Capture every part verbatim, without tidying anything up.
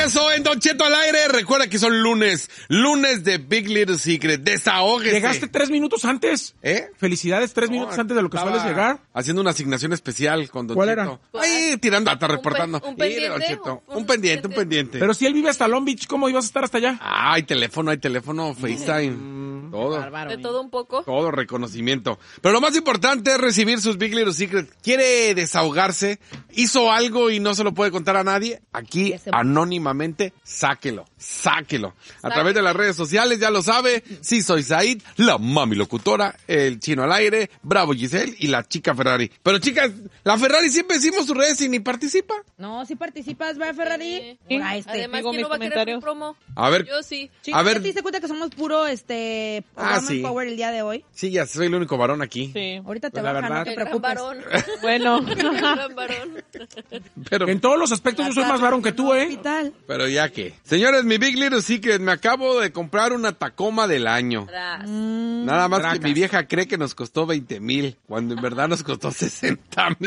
regreso en Don Cheto al aire. Recuerda que son lunes, lunes de Big Little Secret. Desahógese. Llegaste tres minutos antes. ¿Eh? Felicidades, tres no, minutos antes de lo que sueles llegar. Haciendo una asignación especial con Don ¿Cuál Cheto. era? Ahí tirando, hasta reportando. Un, pe- un pendiente. Don Cheto. Un, un pendiente, un pendiente. Pero si él vive hasta Long Beach, ¿cómo ibas a estar hasta allá? Ah, hay teléfono, hay teléfono, FaceTime. Mm, todo. Bárbaro, de todo un poco. Todo reconocimiento. Pero lo más importante es recibir sus Big Little Secret. ¿Quiere desahogarse? ¿Hizo algo y no se lo puede contar a nadie? Aquí, anónimamente, sáquelo. Sáquelo. A través de las redes sociales, ya lo sabe. Sí, soy Said, la mami locutora, el chino al aire, Bravo Giselle y la chica Ferrari. Pero chicas, la Ferrari siempre decimos sus redes y ni participa. No, si participas, va Ferrari. Sí. Por este. Además, Digo ¿quién no va a querer comentarios. mi promo? A ver. Yo sí. Chicos, A ver. ¿te diste cuenta que somos puro este Ah, Woman sí. Power el día de hoy? Sí, ya soy el único varón aquí. Sí. Ahorita te Pues la bajan, verdad. no te El gran preocupes. varón. Bueno. El gran varón. Pero, En todos los aspectos yo soy más varón que tú, ¿eh? Hospital. pero ya que. Señores, mi Big Little Secret, me acabo de comprar una Tacoma del año. Tras. Mm, Nada más Tracas. que mi vieja cree que nos costó veinte mil, cuando en verdad nos costó sesenta mil.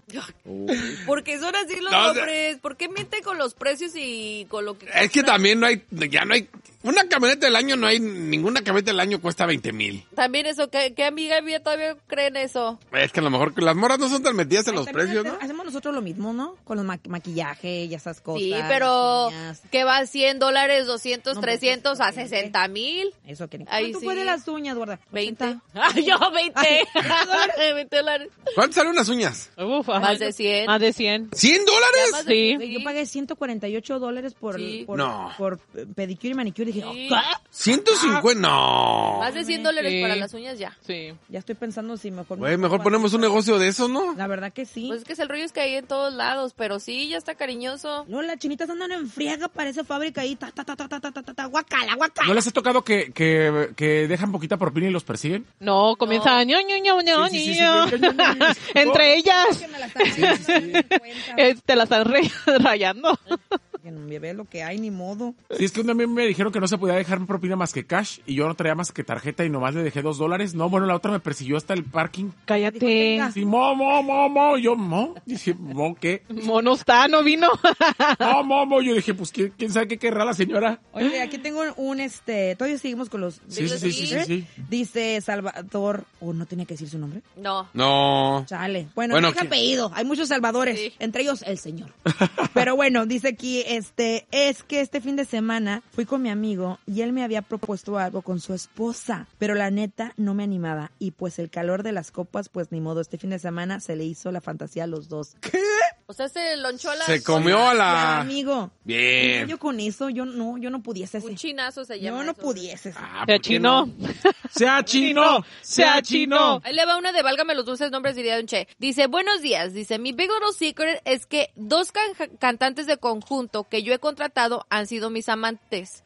Porque son así los No, hombres. ¿Por qué mienten con los precios y con lo que Es que cuestan? también no hay, ya no hay, una camioneta del año no hay, ninguna camioneta del año cuesta veinte mil. También eso, ¿qué, qué amiga mía todavía creen eso? Es que a lo mejor que las morras no son tan metidas en los también precios, hace- ¿no? Hacemos nosotros lo mismo, ¿no? Con los ma- maquillaje y esas cosas. Sí, pero las uñas. que va a cien dólares, doscientos, No, pues, trescientos, a exactamente. sesenta mil. Eso que Ahí ¿Cuánto sí. fue de las uñas, gorda? veinte. ¿ochenta? ¡Ay, yo veinte! Ay, veinte dólares. ¿Cuánto salen unas uñas? Uf, ajá. Más de cien. Más de cien. ¿cien Ya dólares? más de- Sí. Güey, Yo pagué ciento cuarenta y ocho dólares por, Sí. por, No. por eh, pedicure y manicure. Y dije, Sí. "Oh, ¿qué?". ciento cincuenta, no. Más de cien dólares Sí. para las uñas ya. Sí. Ya estoy pensando si mejor... Güey, mejor ponemos un negocio de eso, ¿no? La verdad que sí. Pues es que el rollo es que hay en todos lados, pero sí, ya está cariñoso. No, las chinitas andan en friega, parece fábrica ahí. Ta, ta, ta, ta, ta, ta, ta, ta, ta, guacala, guacala. ¿No les ha tocado que, que, que dejan poquita propina y los persiguen? No, comienza No. ño, ño, ño, ño, Sí, sí, sí, sí, ño. sí, sí, sí, sí, sí. Entre ellas. Que me la están dando cuenta. Eh, Te la están re- rayando. Que no me ve lo que hay, ni modo. Sí, es que una vez me dijeron que no se podía dejar propina más que cash y yo no traía más que tarjeta y nomás le dejé dos dólares. No, bueno, la otra me persiguió hasta el parking. Cállate. Sí, mo, mo, mo, mo. Yo, mo. Dije, mo, ¿qué? Mono está, no vino. No, mo, mo. Yo dije, pues, ¿quién, quién sabe qué querrá la señora? Oye, aquí tengo un, este... Todavía seguimos con los... Sí, sí, sí, sí, sí, sí. Dice Salvador... ¿O no tenía que decir su nombre? No. No. Chale. Bueno, Bueno, es ¿qué? apellido. Hay muchos Salvadores. Sí. Entre ellos, el señor. Pero bueno, dice aquí, este... Es que este fin de semana fui con mi amigo y él me había propuesto algo con su esposa. Pero la neta, no me animaba. Y pues el calor de las copas, pues ni modo. Este fin de semana se le hizo la fantasía a los dos. O sea, se lonchó a la... Se comió a Ya, la... amigo. Bien. Yo con eso, yo no, yo no pudiese. Un ese. chinazo se llama Yo no eso. pudiese. Ah, Se ¿por qué achinó. no? ¡Sea chino! ¡Sea chino! Ahí le va una de Válgame los dulces nombres, diría Don Che. Dice, buenos días. Dice, mi big little secret es que dos can- cantantes de conjunto que yo he contratado han sido mis amantes.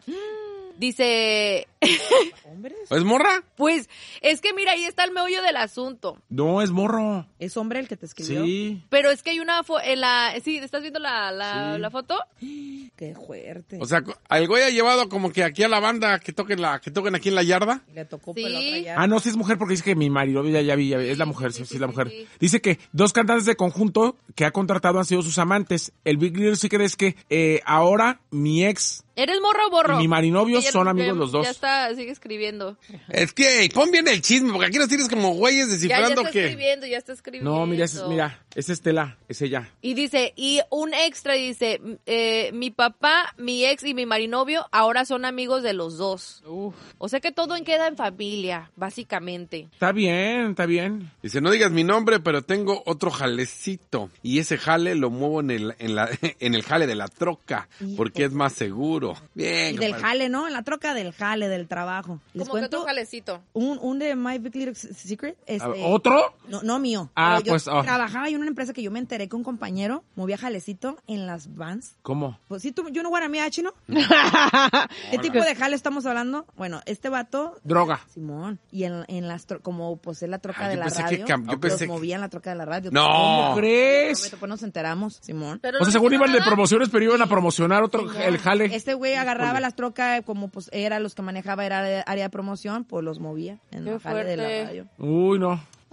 Dice, ¿Hombres? ¿Es morra? pues, es que mira, ahí está el meollo del asunto. No, es morro. ¿Es hombre el que te escribió? Sí. Pero es que hay una fo en la... Sí, ¿estás viendo la, la, Sí. la foto? Qué fuerte. O sea, el güey ha llevado como que aquí a la banda que toquen la, que toquen aquí en la yarda. Le tocó Sí. pelota ya. Ah, no, sí es mujer porque dice que mi marido, ya, ya vi, ya vi, es la mujer, sí, sí, sí, sí, es la sí, mujer. sí. Dice que dos cantantes de conjunto que ha contratado han sido sus amantes. El Big Little Secret es que eh, ahora mi ex ¿Eres morro o borro? y mi marinovio Ya- son amigos ya- los dos. Ya está, sigue escribiendo. Es que pon bien el chisme, porque aquí nos tienes como güeyes Ya, ya descifrando está que... escribiendo, ya está escribiendo. No, mira, es, mira, es Estela, es ella. Y dice, y un extra dice, eh, mi papá, mi ex y mi marinovio ahora son amigos de los dos. Uf. O sea que todo queda en familia, básicamente. Está bien, está bien. Dice, no digas mi nombre, pero tengo otro jalecito. Y ese jale lo muevo en el, en la, en el jale de la troca, porque es más seguro. Bien, Y del compadre. jale, ¿no? En la troca del jale, del trabajo. Les Como que cuento otro jalecito. un, un de My Big Little Secret. Este, ¿Otro? No, no mío. Ah, Pero yo pues, oh. trabajaba en una empresa que yo me enteré que un compañero movía jalecito en las vans. ¿Cómo? Pues sí, tú, yo no guaramía, chino. ¿Qué tipo de jale estamos hablando? Bueno, este vato, Droga. Simón, y en, en las, tro- como pues es la troca Ah, de yo la pensé que radio, cam- yo los pensé que- movía en la troca de la radio. No. ¿Cómo crees? Prometo, pues nos enteramos, Simón. Pero O sea, no según dijeron iban de nada. promociones, pero iban a promocionar otro, el jale. Este güey agarraba Híjole. las trocas como pues era los que manejaba, era de- área de promoción, pues los movía en Qué el jale de la fuerte. radio. Uy, no.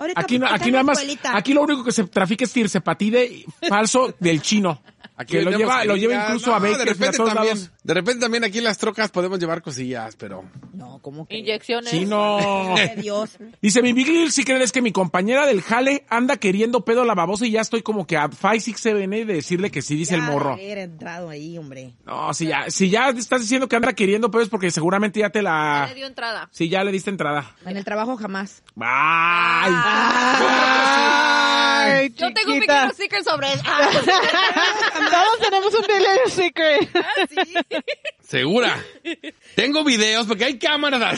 Ahorita Aquí, no- está aquí en la nada más, escuelita. aquí lo único que se trafica es tircepatide falso del chino. Aquí Que lo vendemos lleva, lo lleva jeringas. incluso No, a de Bakers y a repente todos también, lados. de repente también aquí en las trocas podemos llevar cosillas, pero No, ¿cómo que? Inyecciones. Chino. Ay, Dios. Dice, mi Big Little Secret es que mi compañera del jale anda queriendo pedo a la babosa y ya estoy como que a cinco, seis, siete de decirle que sí, dice Ya el morro. de haber entrado ahí, hombre. No, si ya, si ya estás diciendo que anda queriendo pedo es porque seguramente ya te Ya la... le dio entrada. Sí, ya le diste entrada. En el trabajo jamás. ¡Ay! Ay, Yo tengo un chiquita. pequeño sticker sobre eso. Todos tenemos un Big Little Secret. segura. Tengo videos porque hay cámaras.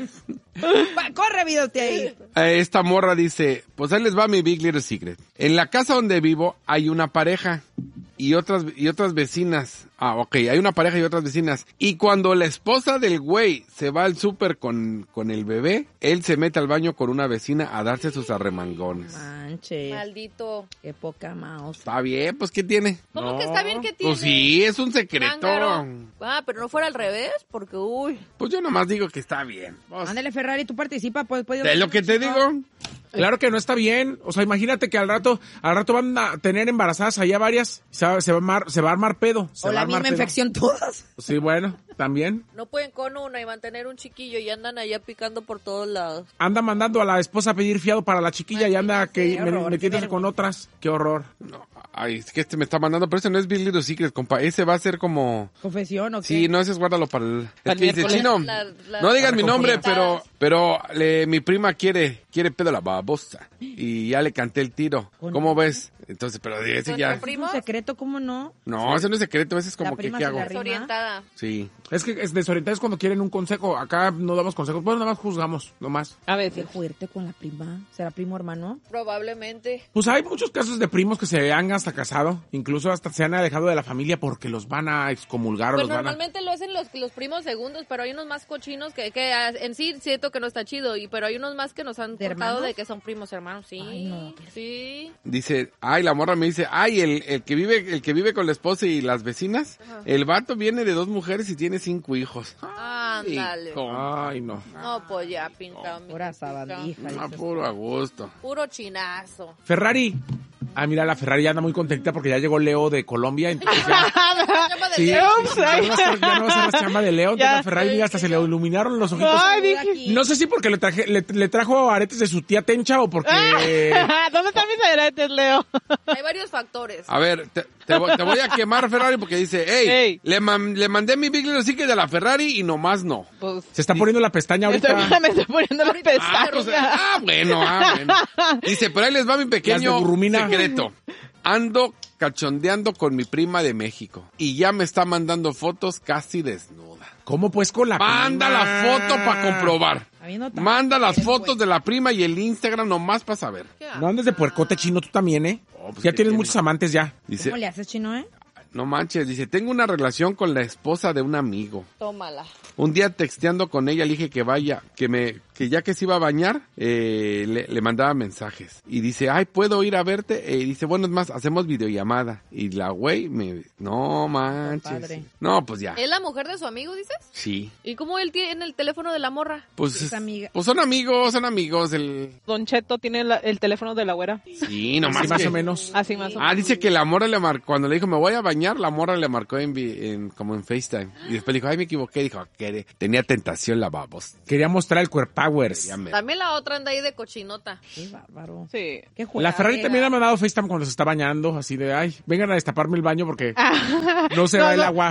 Va, corre, videote ahí. Eh, Esta morra dice, pues ahí les va mi Big Little Secret. En la casa donde vivo hay una pareja y otras y otras vecinas. Ah, ok, hay una pareja y otras vecinas. Y cuando la esposa del güey se va al súper con, con el bebé, él se mete al baño con una vecina a darse sus arremangones. Manche. Maldito. Qué poca mouse. Está bien, pues ¿qué tiene? ¿Cómo No. que está bien que tiene? Pues sí, es un secreto. Cángaro? Ah, pero no fuera al revés, porque uy. Pues yo nomás digo que está bien. Pues, Ándale, Ferrari, tú participa, pues. pues ¿de lo que te digo? Claro que no está bien. O sea, imagínate que al rato, al rato van a tener embarazadas allá varias. Se va, se va a armar, se va a armar pedo. Se O va a la armar misma pedo. infección todas. Sí, bueno, también. No pueden con una y mantener un chiquillo y andan allá picando por todos lados. Anda mandando a la esposa a pedir fiado para la chiquilla y anda que qué me- horror, metiéndose qué con otras. Qué horror. No, ay, es que este me está mandando, pero ese no es Big Little Secret, compa. Ese va a ser como... ¿Confesión o qué? Sí, no, ese es guárdalo para el... Para Es el que dice, miércoles. chino, La- la- no digas mi nombre, Recompensas. pero pero le, mi prima quiere quiere pedo a la babosa. Y ya le canté el tiro. ¿Con ¿Cómo ves? Entonces, pero ese ¿Nuestro ya... ¿Es primo? un secreto? ¿Cómo no? No, ese no es secreto, ese es como La que, prima ¿qué se hago? la ri- Desorientada. Sí. Es que es desorientado es cuando quieren un consejo. Acá no damos consejos. Bueno, nada más juzgamos, nomás. A Qué veces. fuerte con la prima. ¿Será primo hermano? Probablemente. Pues hay muchos casos de primos que se han hasta casado. Incluso hasta se han alejado de la familia porque los van a excomulgar o Pues los van a... normalmente lo hacen los, los primos segundos, pero hay unos más cochinos que, que ah, en sí siento que no está chido, y pero hay unos más que nos han ¿De contado hermanos? de que son primos hermanos, sí. Ay, no. Sí. Dice, ay, la morra me dice, ay, el, el que vive el que vive con la esposa y las vecinas, el vato viene de dos mujeres y tiene cinco hijos. Ándale. Hijo. Ay, no. No, pues ya pinta. mi Pura hijita. sabandija. Ah, dices. puro a gusto. Puro chinazo. Ferrari. Ah, mira, la Ferrari ya anda muy contenta porque ya llegó Leo de Colombia. Entonces ya... Llama de Sí, Leo. ya no va a ser, ya no va a ser la chamba de Leo. Entonces Ya. la Ferrari mira, hasta se le iluminaron los ojitos. Ay, Saluda dije. aquí. No sé si porque le, traje, le, le trajo aretes de su tía Tencha o porque... ¿Dónde están mis aretes, Leo? Hay varios factores. A ver, te, te voy, te voy a quemar Ferrari porque dice, hey, Ey. Le, man- le mandé mi Big Little Secret de la Ferrari y nomás no. Pues, Se está poniendo la pestaña me estoy, ahorita. me estoy poniendo la Ah, pestaña. pues, ah, bueno, ah, bueno. Dice, pero ahí les va mi Las de pequeño Burrumina. secreto. Ando cachondeando con mi prima de México y ya me está mandando fotos casi desnuda. ¿Cómo pues con la Manda prima? la foto para comprobar. Habiendo tan- Manda las eres fotos bueno. de la prima y el Instagram nomás para saber. No andes de puercote chino tú también, ¿eh? Oh, pues, ya ¿qué tienes tiene? muchos amantes ya. Dice, ¿Cómo le haces, chino, eh? no manches, dice, tengo una relación con la esposa de un amigo. Tómala. Un día texteando con ella le dije que vaya, que me, que ya que se iba a bañar, eh, le, le mandaba mensajes. Y dice, ay, ¿puedo ir a verte? Y dice, bueno, es más, hacemos videollamada. Y la güey me, no manches. Compadre. No, pues ya. ¿Es la mujer de su amigo, dices? Sí. ¿Y cómo él tiene el teléfono de la morra? Pues, Es amiga. pues son amigos, son amigos. El... Don Cheto tiene la- el teléfono de la güera. Sí, nomás Sí, más que- o menos. Así más o menos. Ah, dice que la morra le marcó, cuando le dijo, me voy a bañar, la morra le marcó en, vi- en como en FaceTime. Y después le dijo, ay, me equivoqué. Dijo, que tenía tentación la babos. Quería mostrar el Core Powers. Ya me- También la otra anda ahí de cochinota. Qué bárbaro. Sí. Qué juega. La Ferrari también ha mandado FaceTime cuando se está bañando, así de, ay, vengan a destaparme el baño porque Ah. no se va el agua.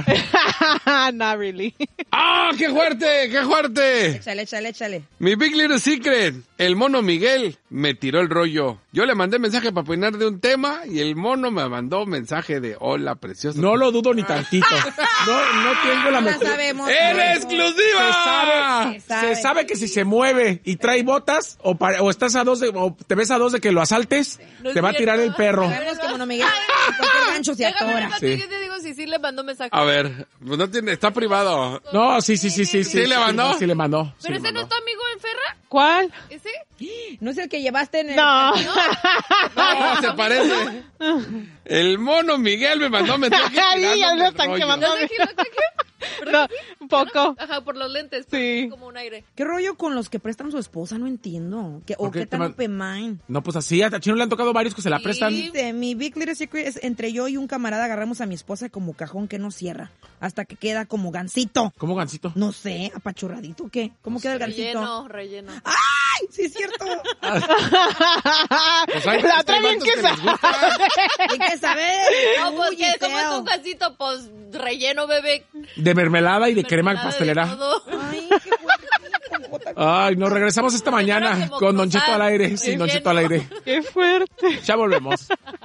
Not really. ¡Ah, qué fuerte, qué fuerte! Échale, échale, échale. Mi Big Little Secret, el mono Miguel me tiró el rollo. Yo le mandé mensaje para opinar de un tema y el mono me mandó mensaje de hola, precioso. No lo dudo ni tantito. No, no tengo la No la mejor... sabemos. ¡En pero- exclusiva! Se sabe, Se sabe. se sabe que si se mueve y trae botas o, pare- o estás a dos de, o te ves a dos de que lo asaltes, No es te va a tirar cierto. el perro. Sabemos que Mono Miguel en cualquier gancho se Déjame atora. un Sí. yo te digo si sí le mandó mensaje. A ver, pues no tiene, está privado. No, sí, sí, sí, sí, sí. ¿Sí le mandó? Sí le mandó. sí ¿Pero le ese no es mandó. tu amigo en Ferra? ¿Cuál? ¿Ese? No es el que llevaste en el... No. No, se parece. El mono Miguel me mandó mensaje. Ay, ya tirándome lo el están rollo. quemando. ¿No sé quién? ¿No sé quién? No, un poco. Ajá, por los lentes. Sí. Es como un aire. ¿Qué rollo con los que prestan su esposa? No entiendo. ¿Qué, ¿O ¿Por qué qué te tan man- open mind? No, pues así, a Chino le han tocado varios que se la Sí. prestan. Dice, mi Big Little Secret es entre yo y un camarada agarramos a mi esposa como cajón que no cierra, hasta que queda como gansito. ¿Cómo gancito? No sé, apachurradito, ¿o ¿qué? ¿Cómo queda el gansito? Relleno, relleno. ¡Ay, sí es cierto! Pues hay, La hay otra bien vatos que les gusta. Hay que saber. No, pues Uy, que como es Giselle. un gansito, pues relleno, bebé. De mermelada y de crema Mermelada de pastelera. todo. Ay, qué bueno. Con J. Ay, nos regresamos esta mañana Creo que con Don mocosa, Cheto al aire. Sí, Don relleno. Cheto al aire. Qué fuerte. Ya volvemos.